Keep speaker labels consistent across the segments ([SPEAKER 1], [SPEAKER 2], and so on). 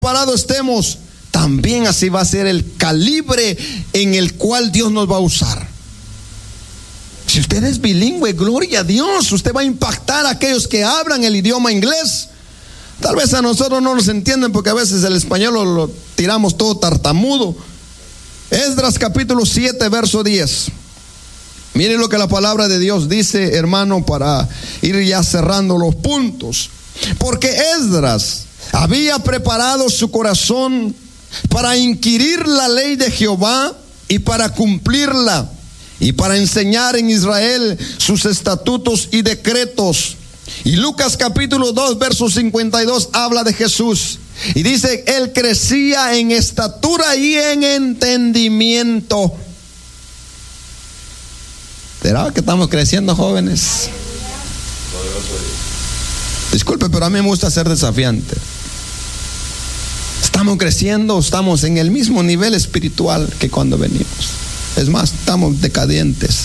[SPEAKER 1] preparados estemos, también así va a ser el calibre en el cual Dios nos va a usar. Si usted es bilingüe, gloria a Dios, usted va a impactar a aquellos que hablan el idioma inglés. Tal vez a nosotros no nos entienden porque a veces el español lo tiramos todo tartamudo. Esdras capítulo 7 verso 10. Miren lo que la palabra de Dios dice, hermano, para ir ya cerrando los puntos. Porque Esdras había preparado su corazón para inquirir la ley de Jehová y para cumplirla, y para enseñar en Israel sus estatutos y decretos. Y Lucas capítulo 2 verso 52 habla de Jesús y dice: él crecía en estatura y en entendimiento. ¿Será que estamos creciendo, jóvenes? Disculpe, pero a mí me gusta ser desafiante. Estamos creciendo, estamos en el mismo nivel espiritual que cuando venimos. Es más, estamos decadentes.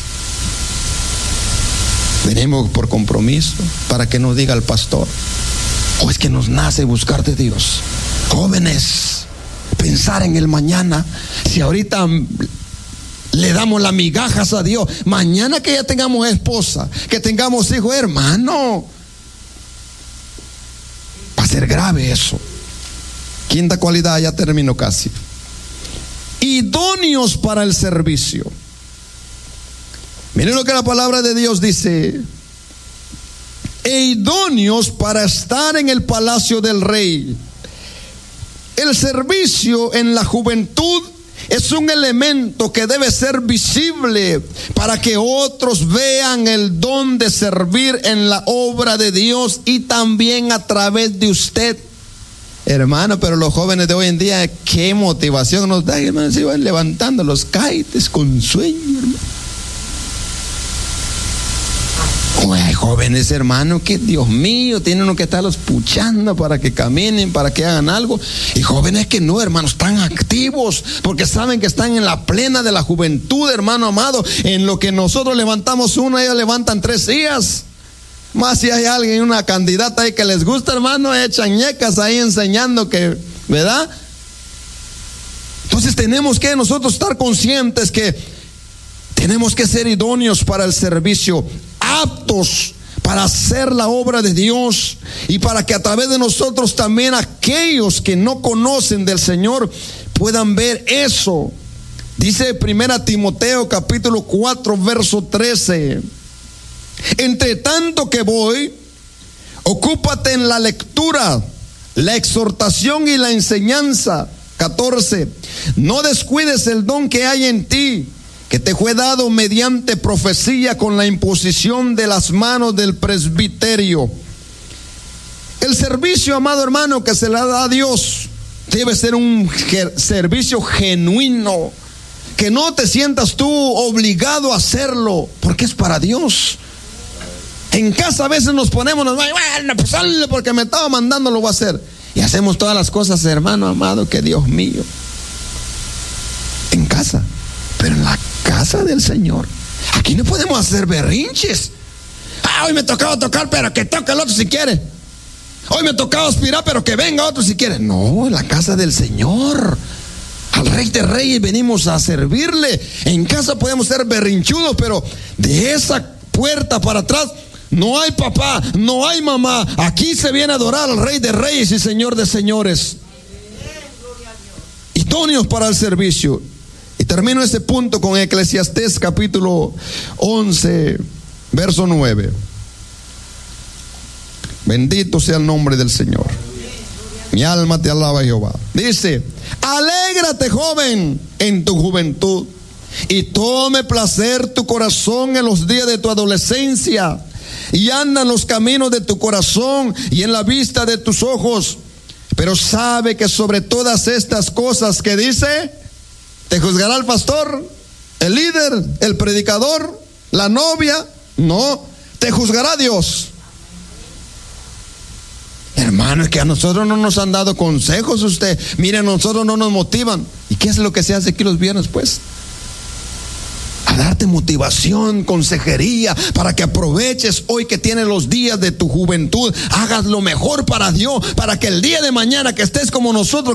[SPEAKER 1] Venimos por compromiso, para que nos diga el pastor: o es que nos nace buscar de Dios. Jóvenes, pensar en el mañana. Si ahorita le damos las migajas a Dios, mañana que ya tengamos esposa, que tengamos hijos, hermano, va a ser grave eso. Quinta cualidad, ya termino casi: idóneos para el servicio. Miren lo que la palabra de Dios dice: e idóneos para estar en el palacio del rey. El servicio en la juventud es un elemento que debe ser visible para que otros vean el don de servir en la obra de Dios y también a través de usted. Hermano, pero los jóvenes de hoy en día, qué motivación nos da, hermano. Se van levantando los caites con sueño, hermano. Hay jóvenes, hermano, que Dios mío, tienen uno que estarlos puchando para que caminen, para que hagan algo. Y jóvenes que no, hermanos, están activos porque saben que están en la plena de la juventud, hermano amado. En lo que nosotros levantamos una, ellos levantan 3 días. Más si hay alguien, una candidata ahí que les gusta, hermano, echan ñecas ahí enseñando que, ¿verdad? Entonces tenemos que nosotros estar conscientes que tenemos que ser idóneos para el servicio, aptos para hacer la obra de Dios, y para que a través de nosotros también aquellos que no conocen del Señor puedan ver eso. Dice 1 Timoteo capítulo 4 verso 13: entre tanto que voy, ocúpate en la lectura, la exhortación y la enseñanza. 14: no descuides el don que hay en ti, que te fue dado mediante profecía con la imposición de las manos del presbiterio. El servicio, amado hermano, que se le da a Dios debe ser un servicio genuino, que no te sientas tú obligado a hacerlo, porque es para Dios. En casa a veces nos ponemos, bueno, pues sale porque me estaba mandando, lo voy a hacer. Y hacemos todas las cosas, hermano amado, que Dios mío. En casa, pero en la casa del Señor, aquí no podemos hacer berrinches. Hoy me tocaba tocar, pero que toque el otro si quiere. Hoy me tocaba aspirar, pero que venga otro si quiere. No, en la casa del Señor, al Rey de Reyes venimos a servirle. En casa podemos ser berrinchudos, pero de esa puerta para atrás no hay papá, no hay mamá. Aquí se viene a adorar al Rey de Reyes y Señor de Señores. Idóneos para el servicio. Y termino este punto con Eclesiastés capítulo 11 verso 9. Bendito sea el nombre del Señor. Mi alma te alaba, Jehová. Dice: alégrate, joven, en tu juventud, y tome placer tu corazón en los días de tu adolescencia, y anda en los caminos de tu corazón y en la vista de tus ojos. Pero sabe que sobre todas estas cosas que dice, ¿te juzgará el pastor, el líder, el predicador, la novia? No, te juzgará Dios. Hermano, es que a nosotros no nos han dado consejos usted. Miren, a nosotros no nos motivan. ¿Y qué es lo que se hace aquí los viernes, pues? para darte motivación, consejería, para que aproveches hoy que tienes los días de tu juventud, hagas lo mejor para Dios, para que el día de mañana que estés como nosotros,